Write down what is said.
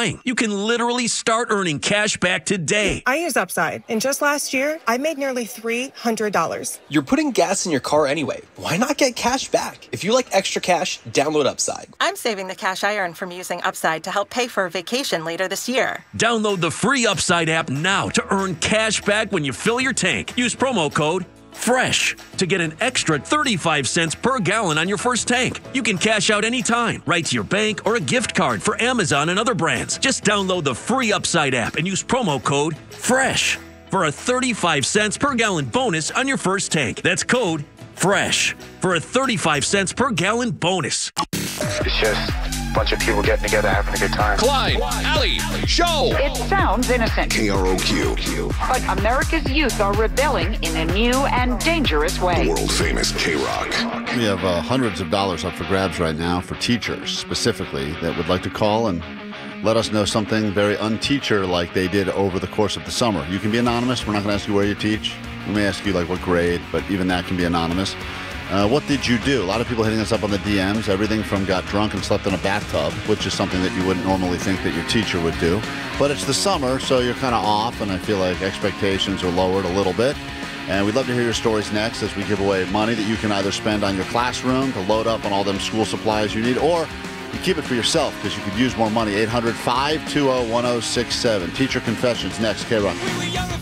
buying. You can literally start earning cash back today. I use Upside, and just last year, I made nearly $300. You're putting gas in your car anyway. Why not get cash back? If you like extra cash, download Upside. I'm saving the cash I earn from using Upside to help pay for a vacation later this year. Download the free Upside app now to earn cash back when you fill your tank. Use promo code FRESH to get an extra 35 cents per gallon on your first tank. You can cash out anytime, right to your bank or a gift card for Amazon and other brands. Just download the free Upside app and use promo code FRESH for a 35 cents per gallon bonus on your first tank. That's code FRESH for a 35 cents per gallon bonus. It's just a bunch of people getting together, having a good time. Clyde, Alley, Show. It sounds innocent. KROQ. But America's youth are rebelling in a new and dangerous way. World famous K-Rock. We have hundreds of dollars up for grabs right now for teachers specifically that would like to call and let us know something very unteacher like they did over the course of the summer. You can be anonymous. We're not going to ask you where you teach. We may ask you like what grade, but even that can be anonymous. What did you do? A lot of people hitting us up on the DMs. Everything from got drunk and slept in a bathtub, which is something that you wouldn't normally think that your teacher would do. But it's the summer, so you're kind of off, and I feel like expectations are lowered a little bit. And we'd love to hear your stories next as we give away money that you can either spend on your classroom to load up on all them school supplies you need, or you keep it for yourself because you could use more money. 800-520-1067. Teacher Confessions next, K-Rock.